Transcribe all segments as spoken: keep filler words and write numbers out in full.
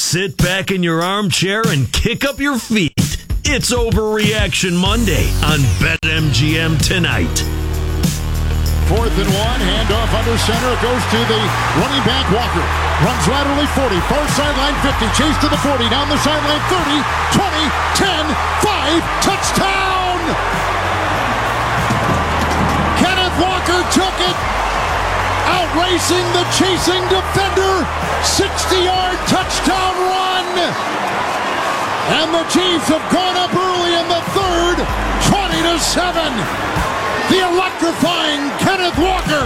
Sit back in your armchair and kick up your feet. It's Overreaction Monday on BetMGM tonight. Fourth and one, handoff under center, goes to the running back Walker. Runs laterally forty, far sideline fifty, chase to the forty, down the sideline thirty, twenty, ten, five, touchdown! Kenneth Walker took it, outracing the chasing defender, sixty-yard touchdown run! And the Chiefs have gone up early in the third, twenty to seven. The electrifying Kenneth Walker.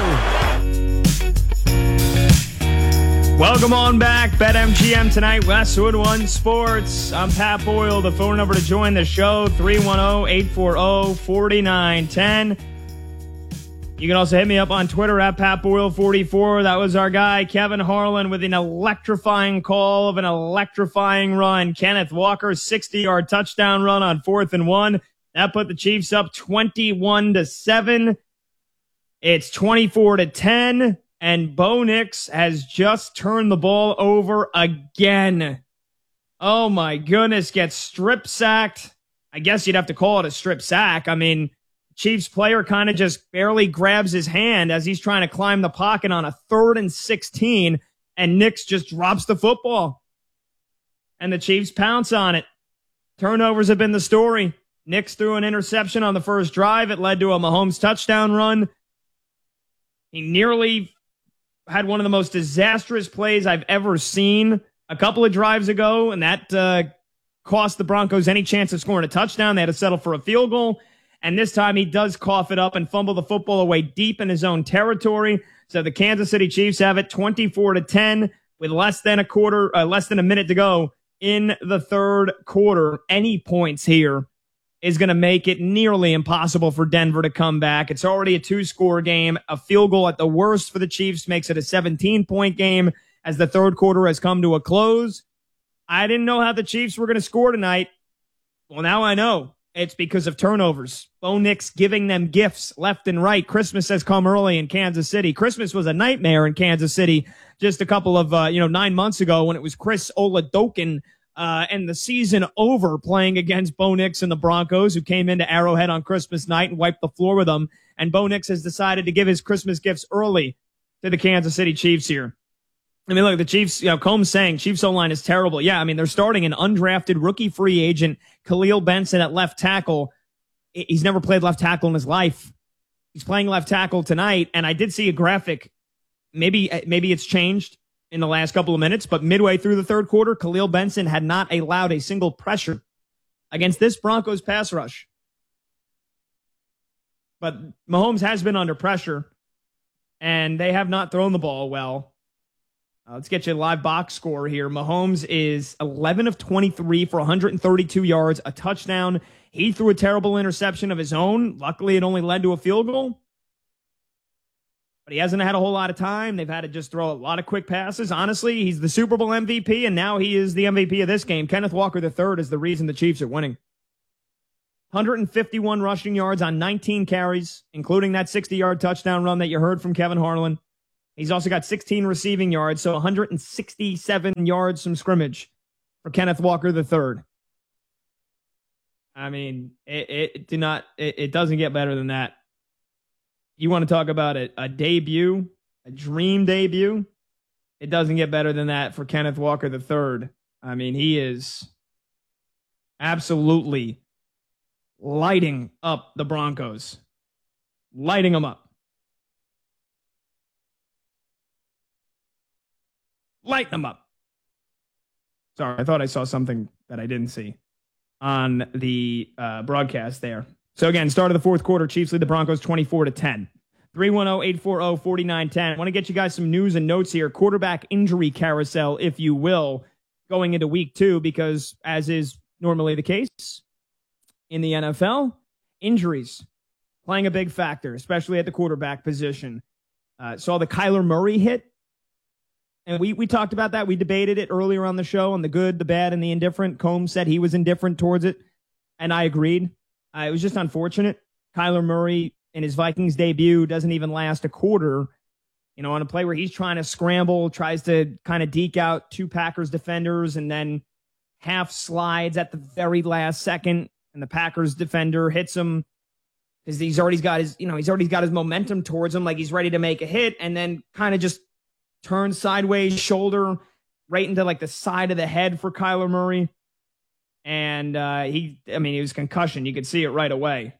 Welcome on back. BetMGM tonight, Westwood One Sports. I'm Pat Boyle. The phone number to join the show, three one zero, eight four zero, four nine one zero. You can also hit me up on Twitter at Pat Boyle forty-four. That was our guy, Kevin Harlan, with an electrifying call of an electrifying run. Kenneth Walker, sixty-yard touchdown run on fourth and one. That put the Chiefs up twenty-one to seven. It's twenty-four to ten, and Bo Nix has just turned the ball over again. Oh my goodness, gets strip sacked. I guess you'd have to call it a strip sack. I mean, Chiefs player kind of just barely grabs his hand as he's trying to climb the pocket on a third and sixteen, and Nix just drops the football. And the Chiefs pounce on it. Turnovers have been the story. Nix threw an interception on the first drive. It led to a Mahomes touchdown run. He nearly had one of the most disastrous plays I've ever seen a couple of drives ago, and that uh, cost the Broncos any chance of scoring a touchdown. They had to settle for a field goal. And this time he does cough it up and fumble the football away deep in his own territory. So the Kansas City Chiefs have it twenty-four to ten with less than a quarter, uh, less than a minute to go in the third quarter. Any points here is going to make it nearly impossible for Denver to come back. It's already a two-score game. A field goal at the worst for the Chiefs makes it a seventeen-point game as the third quarter has come to a close. I didn't know how the Chiefs were going to score tonight. Well, now I know. It's because of turnovers. Bo Nix giving them gifts left and right. Christmas has come early in Kansas City. Christmas was a nightmare in Kansas City just a couple of, uh, you know, nine months ago when it was Chris Oladokun uh, and the season over playing against Bo Nix and the Broncos, who came into Arrowhead on Christmas night and wiped the floor with them. And Bo Nix has decided to give his Christmas gifts early to the Kansas City Chiefs here. I mean, look, the Chiefs, you know, Combs saying Chiefs O-line is terrible. Yeah, I mean, they're starting an undrafted rookie free agent, Khalil Benson, at left tackle. He's never played left tackle in his life. He's playing left tackle tonight, and I did see a graphic. Maybe, maybe it's changed in the last couple of minutes, but midway through the third quarter, Khalil Benson had not allowed a single pressure against this Broncos pass rush. But Mahomes has been under pressure, and they have not thrown the ball well. Uh, let's get you a live box score here. Mahomes is eleven of twenty-three for one hundred thirty-two yards, a touchdown. He threw a terrible interception of his own. Luckily, it only led to a field goal. But he hasn't had a whole lot of time. They've had to just throw a lot of quick passes. Honestly, he's the Super Bowl M V P, and now he is the M V P of this game. Kenneth Walker the third is the reason the Chiefs are winning. one hundred fifty-one rushing yards on nineteen carries, including that sixty-yard touchdown run that you heard from Kevin Harlan. He's also got sixteen receiving yards, so one hundred sixty-seven yards from scrimmage for Kenneth Walker the third. I mean, it, it do not it, it doesn't get better than that. You want to talk about a, a debut, a dream debut? It doesn't get better than that for Kenneth Walker the third. I mean, he is absolutely lighting up the Broncos. Lighting them up. Light them up. Sorry, I thought I saw something that I didn't see on the uh, broadcast there. So again, start of the fourth quarter, Chiefs lead the Broncos twenty-four to ten. three one zero, eight four zero, four nine one zero. I want to get you guys some news and notes here. Quarterback injury carousel, if you will, going into week two, because as is normally the case in the N F L, injuries playing a big factor, especially at the quarterback position. Uh, saw the Kyler Murray hit. And we, we talked about that. We debated it earlier on the show on the good, the bad, and the indifferent. Combs said he was indifferent towards it, and I agreed. Uh, it was just unfortunate. Kyler Murray, in his Vikings debut, doesn't even last a quarter You know, on a play where he's trying to scramble, tries to kind of deke out two Packers defenders and then half slides at the very last second, and the Packers defender hits him because he's already got his, you know, he's already got his momentum towards him, like he's ready to make a hit, and then kind of just turns sideways, shoulder right into like the side of the head for Kyler Murray. And uh, he, I mean, he was concussion. You could see it right away.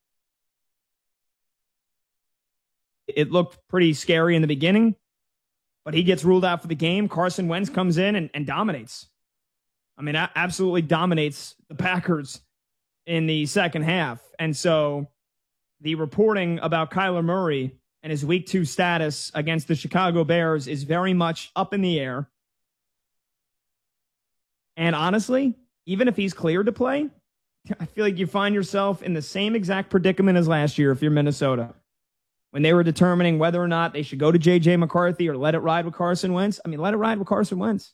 It looked pretty scary in the beginning, but he gets ruled out for the game. Carson Wentz comes in and, and dominates. I mean, absolutely dominates the Packers in the second half. And so the reporting about Kyler Murray and his week two status against the Chicago Bears is very much up in the air. And honestly, even if he's cleared to play, I feel like you find yourself in the same exact predicament as last year if you're Minnesota, when they were determining whether or not they should go to J J McCarthy or let it ride with Carson Wentz. I mean, let it ride with Carson Wentz.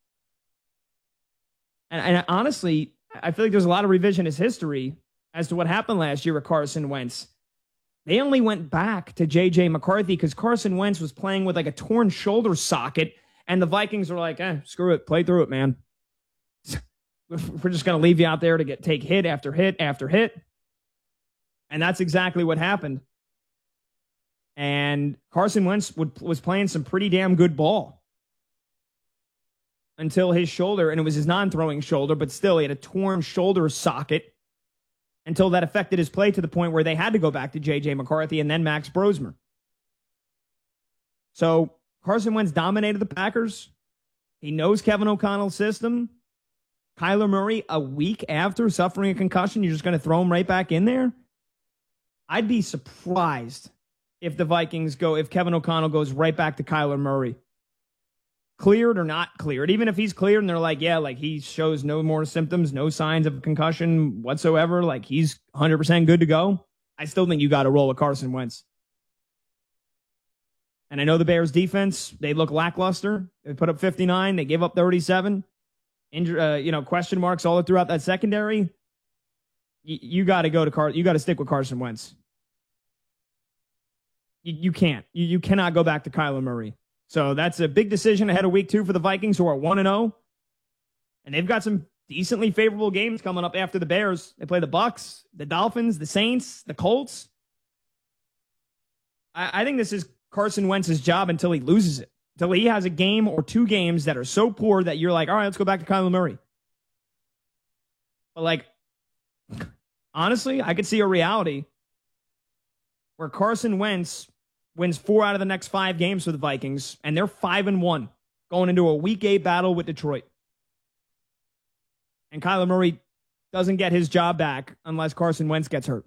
And, and honestly, I feel like there's a lot of revisionist history as to what happened last year with Carson Wentz. They only went back to J J McCarthy because Carson Wentz was playing with like a torn shoulder socket, and the Vikings were like, eh, screw it, play through it, man. We're just going to leave you out there to get take hit after hit after hit. And that's exactly what happened. And Carson Wentz would, was playing some pretty damn good ball until his shoulder, and it was his non-throwing shoulder, but still he had a torn shoulder socket until that affected his play to the point where they had to go back to J J McCarthy and then Max Brosmer. So Carson Wentz dominated the Packers. He knows Kevin O'Connell's system. Kyler Murray, a week after suffering a concussion, you're just going to throw him right back in there? I'd be surprised if the Vikings go, if Kevin O'Connell goes right back to Kyler Murray. Cleared or not cleared. Even if he's cleared and they're like, yeah, like he shows no more symptoms, no signs of concussion whatsoever, like he's one hundred percent good to go, I still think you got to roll with Carson Wentz. And I know the Bears defense, they look lackluster. They put up fifty-nine. They gave up thirty-seven. Injur- uh, you know, question marks all throughout that secondary. Y- you got to go to Car. You got to stick with Carson Wentz. You, you can't. You, you cannot go back to Kyler Murray. So that's a big decision ahead of week two for the Vikings, who are one and oh. And they've got some decently favorable games coming up after the Bears. They play the Bucs, the Dolphins, the Saints, the Colts. I, I think this is Carson Wentz's job until he loses it. Until he has a game or two games that are so poor that you're like, all right, let's go back to Kyler Murray. But like, honestly, I could see a reality where Carson Wentz wins four out of the next five games for the Vikings, and they're five and one going into a week eight battle with Detroit. And Kyler Murray doesn't get his job back unless Carson Wentz gets hurt.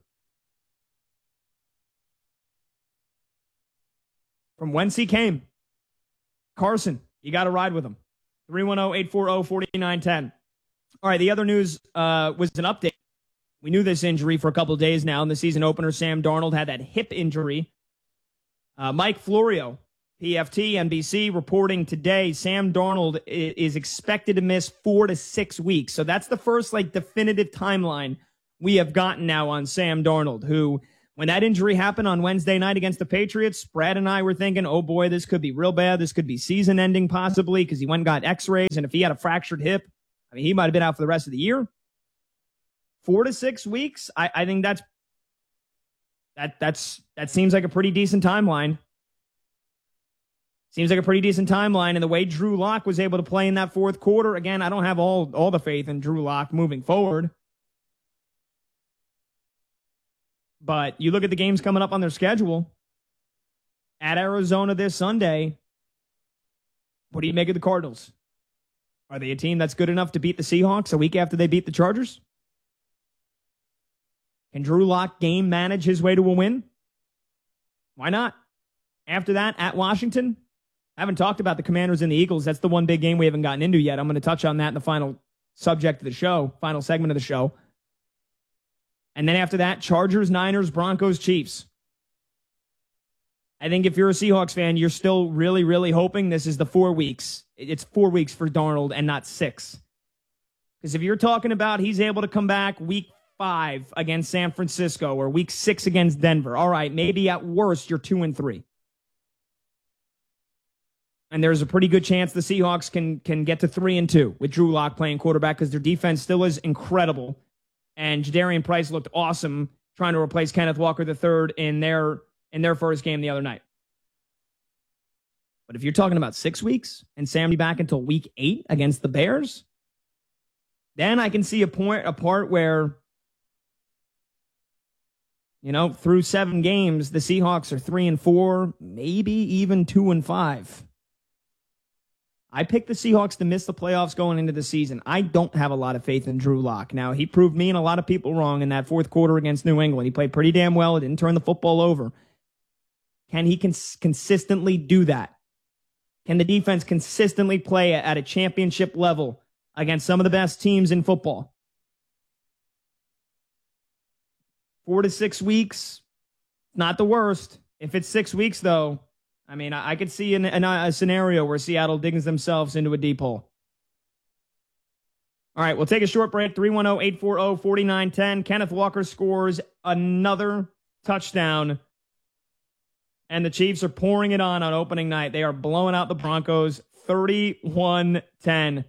From whence he came, Carson, you got to ride with him. three one zero, eight four zero, four nine one zero. All right, the other news uh, was an update. We knew this injury for a couple of days now. In the season opener, Sam Darnold had that hip injury. Uh, Mike Florio, P F T, N B C, reporting today, Sam Darnold is expected to miss four to six weeks. So that's the first like definitive timeline we have gotten now on Sam Darnold, who, when that injury happened on Wednesday night against the Patriots, Brad and I were thinking, oh boy, this could be real bad. This could be season ending possibly, because he went and got x-rays. And if he had a fractured hip, I mean, he might have been out for the rest of the year. Four to six weeks. I, I think that's that that's that seems like a pretty decent timeline. Seems like a pretty decent timeline. And the way Drew Lock was able to play in that fourth quarter, again, I don't have all, all the faith in Drew Lock moving forward. But you look at the games coming up on their schedule. At Arizona this Sunday, what do you make of the Cardinals? Are they a team that's good enough to beat the Seahawks a week after they beat the Chargers? Can Drew Lock game manage his way to a win? Why not? After that, at Washington, I haven't talked about the Commanders and the Eagles. That's the one big game we haven't gotten into yet. I'm going to touch on that in the final subject of the show, final segment of the show. And then after that, Chargers, Niners, Broncos, Chiefs. I think if you're a Seahawks fan, you're still really, really hoping this is the four weeks. It's four weeks for Darnold and not six. Because if you're talking about he's able to come back week five against San Francisco or week six against Denver, all right, maybe at worst you're two and three. And there's a pretty good chance the Seahawks can can get to three and two with Drew Lock playing quarterback because their defense still is incredible. And Jadarian Price looked awesome trying to replace Kenneth Walker the third in their in their first game the other night. But if you're talking about six weeks and Sam be back until week eight against the Bears, then I can see a point a part where, you know, through seven games, the Seahawks are three and four, maybe even two and five. I picked the Seahawks to miss the playoffs going into the season. I don't have a lot of faith in Drew Lock. Now, he proved me and a lot of people wrong in that fourth quarter against New England. He played pretty damn well. He didn't turn the football over. Can he cons- consistently do that? Can the defense consistently play at a championship level against some of the best teams in football? Four to six weeks, not the worst. If it's six weeks, though, I mean, I, I could see an, an, a scenario where Seattle digs themselves into a deep hole. All right, we'll take a short break. three one zero, eight four zero, four nine one zero. Kenneth Walker scores another touchdown. And the Chiefs are pouring it on on opening night. They are blowing out the Broncos thirty-one ten.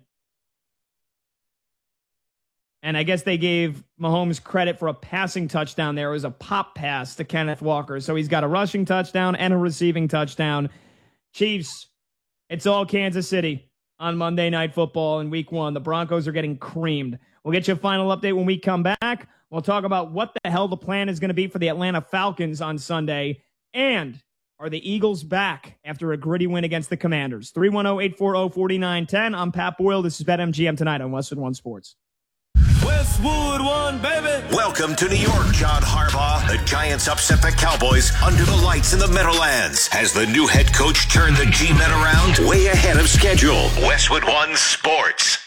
And I guess they gave Mahomes credit for a passing touchdown there. It was a pop pass to Kenneth Walker. So he's got a rushing touchdown and a receiving touchdown. Chiefs, it's all Kansas City on Monday Night Football in week one. The Broncos are getting creamed. We'll get you a final update when we come back. We'll talk about what the hell the plan is going to be for the Atlanta Falcons on Sunday. And are the Eagles back after a gritty win against the Commanders? three one zero, eight four zero, four nine one zero. I'm Pat Boyle. This is BetMGM Tonight on Westwood One Sports. Westwood One, baby. Welcome to New York, John Harbaugh. The Giants upset the Cowboys under the lights in the Meadowlands. Has the new head coach turned the G-Men around? Way ahead of schedule. Westwood One Sports.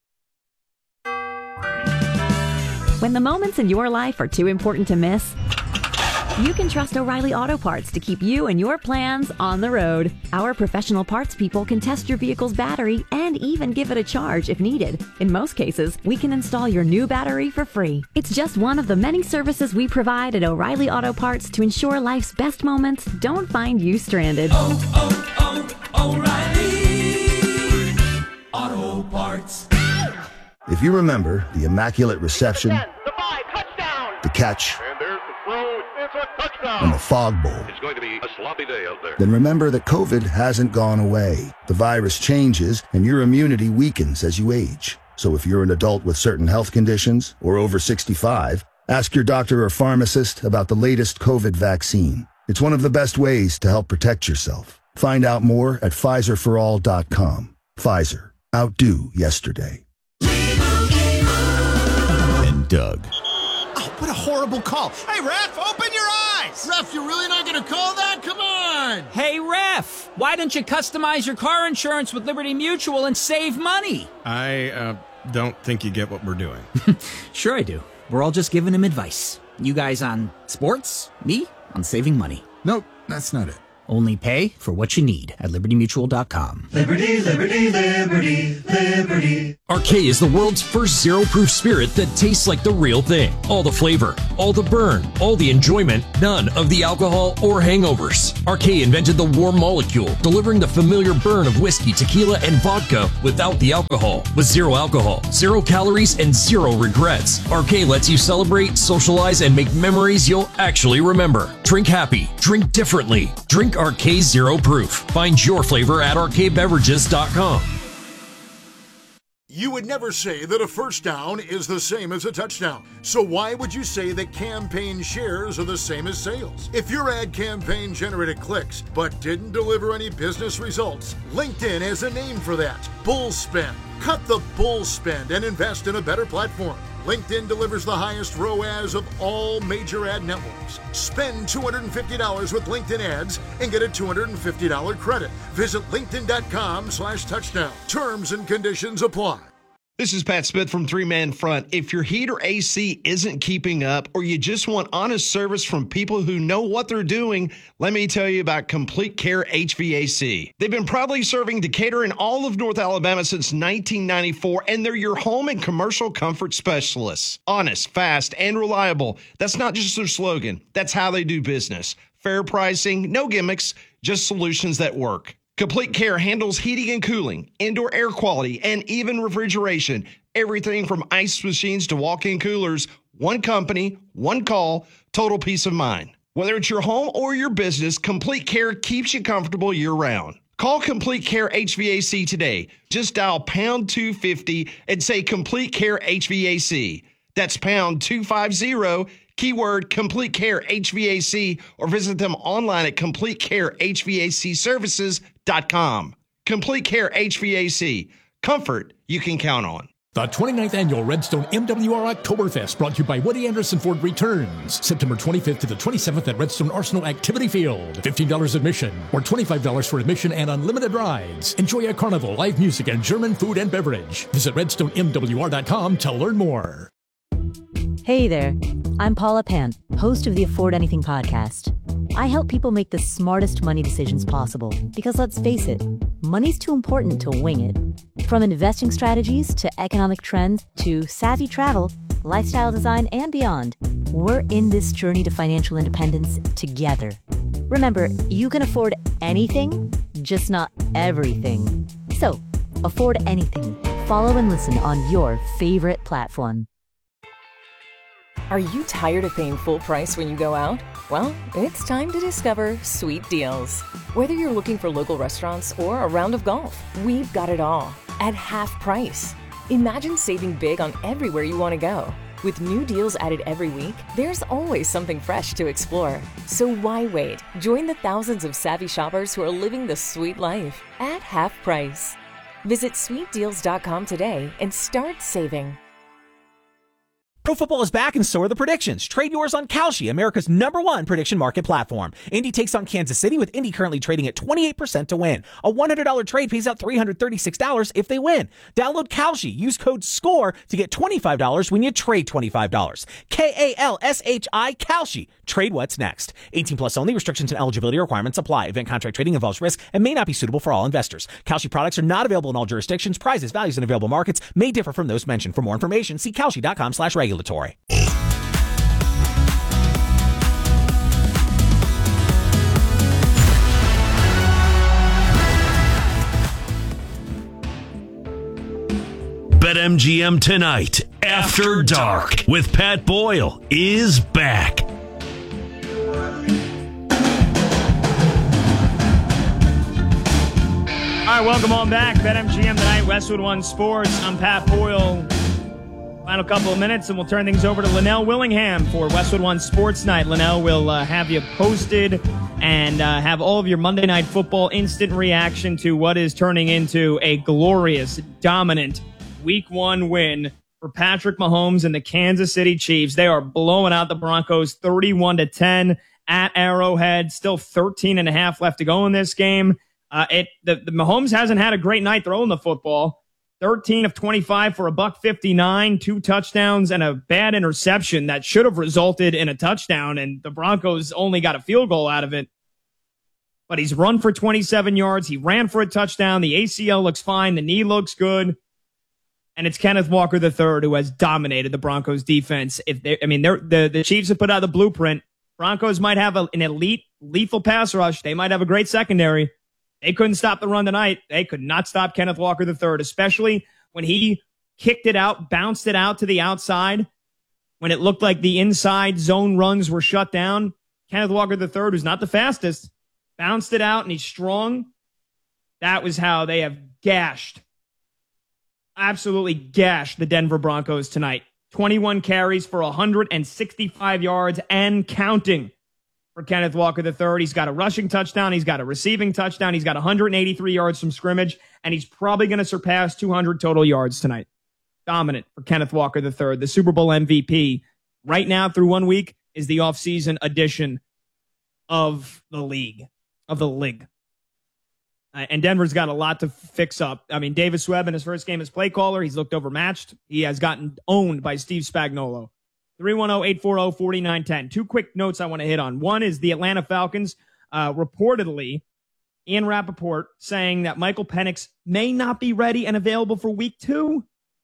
When the moments in your life are too important to miss, you can trust O'Reilly Auto Parts to keep you and your plans on the road. Our professional parts people can test your vehicle's battery and even give it a charge if needed. In most cases, we can install your new battery for free. It's just one of the many services we provide at O'Reilly Auto Parts to ensure life's best moments don't find you stranded. Oh, oh, oh, O'Reilly Auto Parts. If you remember the Immaculate Reception, the five, touchdown. the catch, And there's the throw. It's a touchdown. and the Fog Bowl, It's going to be a sloppy day out there. then remember that COVID hasn't gone away. The virus changes, and your immunity weakens as you age. So if you're an adult with certain health conditions or over sixty-five, ask your doctor or pharmacist about the latest COVID vaccine. It's one of the best ways to help protect yourself. Find out more at Pfizer for all dot com. Pfizer. Outdo yesterday. And Doug. Oh, what a horrible call. Hey, ref, open your eyes. Ref, you're really not going to call that? Come on. Hey, ref, why don't you customize your car insurance with Liberty Mutual and save money? I uh, don't think you get what we're doing. Sure I do. We're all just giving him advice. You guys on sports, me on saving money. Nope, that's not it. Only pay for what you need at liberty mutual dot com. Liberty, liberty, liberty, liberty. R K is the world's first zero-proof spirit that tastes like the real thing. All the flavor, all the burn, all the enjoyment, none of the alcohol or hangovers. R K invented the warm molecule, delivering the familiar burn of whiskey, tequila, and vodka without the alcohol. With zero alcohol, zero calories, and zero regrets. R K lets you celebrate, socialize, and make memories you'll actually remember. Drink happy, drink differently, drink R K Zero Proof. Find your flavor at R K beverages dot com. You would never say that a first down is the same as a touchdown. So why would you say that campaign shares are the same as sales? If your ad campaign generated clicks but didn't deliver any business results, LinkedIn has a name for that. Bull spend. Cut the bull spend and invest in a better platform. LinkedIn delivers the highest R O A S of all major ad networks. Spend two hundred fifty dollars with LinkedIn ads and get a two hundred fifty dollars credit. Visit linkedin.com slash touchdown. Terms and conditions apply. This is Pat Smith from Three Man Front. If your heat or A C isn't keeping up, or you just want honest service from people who know what they're doing, let me tell you about Complete Care H V A C. They've been proudly serving Decatur and all of North Alabama since nineteen ninety-four, and they're your home and commercial comfort specialists. Honest, fast, and reliable. That's not just their slogan. That's how they do business. Fair pricing, no gimmicks, just solutions that work. Complete Care handles heating and cooling, indoor air quality, and even refrigeration. Everything from ice machines to walk-in coolers. One company, one call, total peace of mind. Whether it's your home or your business, Complete Care keeps you comfortable year-round. Call Complete Care H V A C today. Just dial pound two fifty and say Complete Care H V A C. That's pound two fifty, keyword Complete Care H V A C, or visit them online at complete care h v a c services dot com. Complete Care H V A C. Comfort you can count on. The twenty-ninth Annual Redstone M W R Oktoberfest, brought to you by Woody Anderson Ford, returns September twenty-fifth to the twenty-seventh at Redstone Arsenal Activity Field. fifteen dollars admission or twenty-five dollars for admission and unlimited rides. Enjoy a carnival, live music, and German food and beverage. Visit redstone m w r dot com to learn more. Hey there, I'm Paula Pant, host of the Afford Anything podcast. I help people make the smartest money decisions possible because, let's face it, money's too important to wing it. From investing strategies to economic trends to savvy travel, lifestyle design, and beyond, we're in this journey to financial independence together. Remember, you can afford anything, just not everything. So, afford anything. Follow and listen on your favorite platform. Are you tired of paying full price when you go out? Well, it's time to discover Sweet Deals. Whether you're looking for local restaurants or a round of golf, we've got it all at half price. Imagine saving big on everywhere you want to go. With new deals added every week, there's always something fresh to explore. So why wait? Join the thousands of savvy shoppers who are living the sweet life at half price. Visit sweet deals dot com today and start saving. Pro football is back and so are the predictions. Trade yours on Kalshi, America's number one prediction market platform. Indy takes on Kansas City, with Indy currently trading at twenty-eight percent to win. A one hundred dollars trade pays out three hundred thirty-six dollars if they win. Download Kalshi. Use code SCORE to get twenty-five dollars when you trade twenty-five dollars. K A L S H I, Kalshi. Trade what's next. eighteen plus only. Restrictions and eligibility requirements apply. Event contract trading involves risk and may not be suitable for all investors. Kalshi products are not available in all jurisdictions. Prizes, values, and available markets may differ from those mentioned. For more information, see kalshi dot com slash regulatory. BetMGM Tonight, After Dark, with Pat Boyle, is back. All right, welcome on back. BetMGM Tonight, Westwood One Sports. I'm Pat Boyle. Final couple of minutes, and we'll turn things over to Linnell Willingham for Westwood One Sports Night. Linnell will uh, have you posted and uh, have all of your Monday Night Football instant reaction to what is turning into a glorious, dominant Week One win for Patrick Mahomes and the Kansas City Chiefs. They are blowing out the Broncos thirty-one to ten at Arrowhead. Still thirteen and a half left to go in this game. Uh, it the, the Mahomes hasn't had a great night throwing the football. thirteen of twenty-five for a buck fifty-nine, two touchdowns, and a bad interception that should have resulted in a touchdown, and the Broncos only got a field goal out of it. But he's run for twenty-seven yards. He ran for a touchdown. The A C L looks fine. The knee looks good. And it's Kenneth Walker the third who has dominated the Broncos defense. If they, I mean, they're, the, the Chiefs have put out the blueprint. Broncos might have a, an elite, lethal pass rush. They might have a great secondary. They couldn't stop the run tonight. They could not stop Kenneth Walker the third, especially when he kicked it out, bounced it out to the outside. When it looked like the inside zone runs were shut down, Kenneth Walker the third, who's not the fastest, bounced it out, and he's strong. That was how they have gashed, absolutely gashed the Denver Broncos tonight. twenty-one carries for one hundred sixty-five yards and counting for Kenneth Walker the third. He's got a rushing touchdown. He's got a receiving touchdown. He's got one hundred eighty-three yards from scrimmage, and he's probably going to surpass two hundred total yards tonight. Dominant for Kenneth Walker the third, the Super Bowl M V P. Right now, through one week, is the offseason edition of the league, of the league. Uh, and Denver's got a lot to fix up. I mean, Davis Webb in his first game as play caller, he's looked overmatched. He has gotten owned by Steve Spagnuolo. three one zero, eight four zero, four nine one zero. Two quick notes I want to hit on. One is the Atlanta Falcons, uh, reportedly, Ian Rappaport saying that Michael Penix may not be ready and available for week two.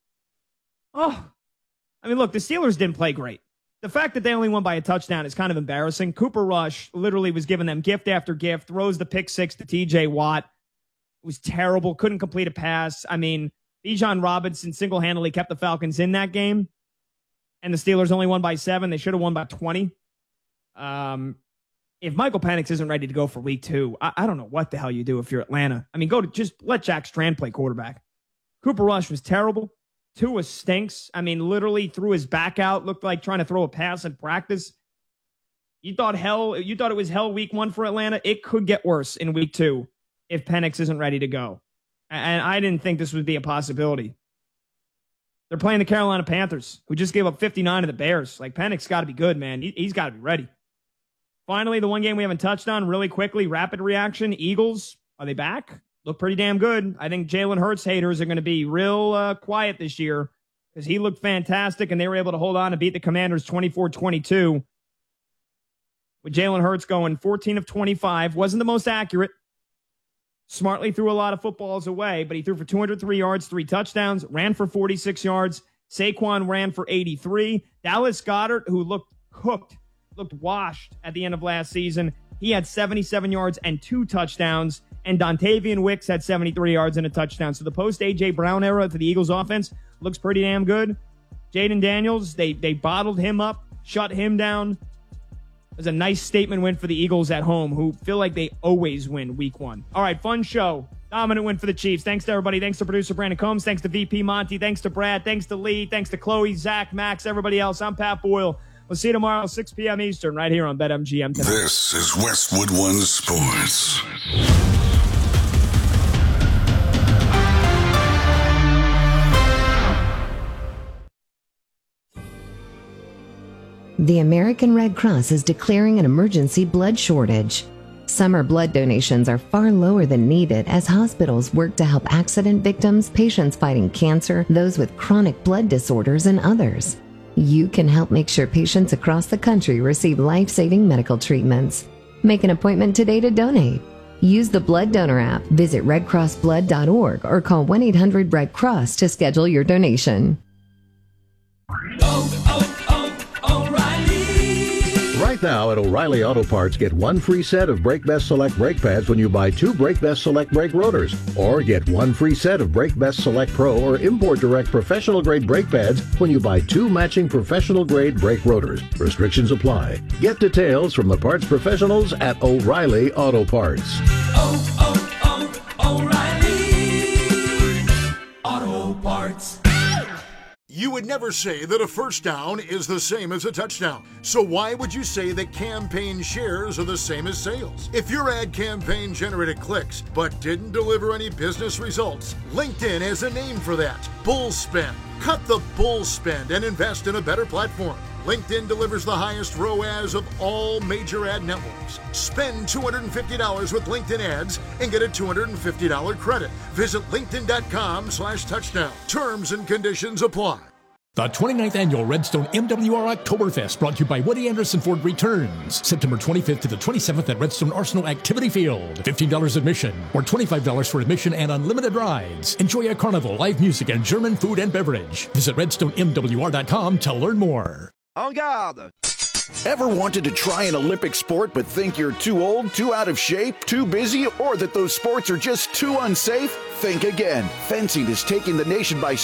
Oh, I mean, look, the Steelers didn't play great. The fact that they only won by a touchdown is kind of embarrassing. Cooper Rush literally was giving them gift after gift, throws the pick six to T J Watt. It was terrible. Couldn't complete a pass. I mean, Bijan Robinson single-handedly kept the Falcons in that game, and the Steelers only won by seven. They should have won by twenty. Um, if Michael Penix isn't ready to go for week two, I, I don't know what the hell you do if you're Atlanta. I mean, go to just let Jack Strand play quarterback. Cooper Rush was terrible. Tua stinks. I mean, literally threw his back out, looked like trying to throw a pass in practice. You thought hell, you thought it was hell week one for Atlanta. It could get worse in week two if Penix isn't ready to go. And I didn't think this would be a possibility. They're playing the Carolina Panthers, who just gave up fifty-nine to the Bears. Like, Penix got to be good, man. He, he's got to be ready. Finally, the one game we haven't touched on really quickly, rapid reaction. Eagles, are they back? Look pretty damn good. I think Jalen Hurts haters are going to be real uh, quiet this year because he looked fantastic, and they were able to hold on and beat the Commanders twenty-four twenty-two. With Jalen Hurts going fourteen of twenty-five. Wasn't the most accurate. Smartly threw a lot of footballs away, but he threw for two hundred three yards, three touchdowns, ran for forty-six yards. Saquon ran for eighty-three. Dallas Goedert, who looked cooked, looked washed at the end of last season, he had seventy-seven yards and two touchdowns. And Dontavian Wicks had seventy-three yards and a touchdown. So the post-A J. Brown era for the Eagles offense looks pretty damn good. Jaden Daniels, they they bottled him up, shut him down. It was a nice statement win for the Eagles at home, who feel like they always win week one. All right, fun show. Dominant win for the Chiefs. Thanks to everybody. Thanks to producer Brandon Combs. Thanks to V P Monty. Thanks to Brad. Thanks to Lee. Thanks to Chloe, Zach, Max, everybody else. I'm Pat Boyle. We'll see you tomorrow, six p.m. Eastern, right here on BetMGM tonight. This is Westwood One Sports. The American Red Cross is declaring an emergency blood shortage. Summer blood donations are far lower than needed as hospitals work to help accident victims, patients fighting cancer, those with chronic blood disorders, and others. You can help make sure patients across the country receive life-saving medical treatments. Make an appointment today to donate. Use the Blood Donor app, visit red cross blood dot org, or call one eight hundred red cross to schedule your donation. Right now at O'Reilly Auto Parts, get one free set of Brake Best Select brake pads when you buy two Brake Best Select brake rotors. Or get one free set of Brake Best Select Pro or Import Direct professional grade brake pads when you buy two matching professional grade brake rotors. Restrictions apply. Get details from the parts professionals at O'Reilly Auto Parts. Oh, oh, oh, O'Reilly Auto Parts. You would never say that a first down is the same as a touchdown. So why would you say that campaign shares are the same as sales? If your ad campaign generated clicks but didn't deliver any business results, LinkedIn has a name for that: bull spend. Cut the bull spend and invest in a better platform. LinkedIn delivers the highest R O A S of all major ad networks. Spend two hundred fifty dollars with LinkedIn ads and get a two hundred fifty dollars credit. Visit linkedin.com slash touchdown. Terms and conditions apply. The twenty-ninth Annual Redstone M W R Oktoberfest, brought to you by Woody Anderson Ford, returns September twenty-fifth to the twenty-seventh at Redstone Arsenal Activity Field. fifteen dollars admission or twenty-five dollars for admission and unlimited rides. Enjoy a carnival, live music, and German food and beverage. Visit redstone m w r dot com to learn more. En garde! Ever wanted to try an Olympic sport but think you're too old, too out of shape, too busy, or that those sports are just too unsafe? Think again. Fencing is taking the nation by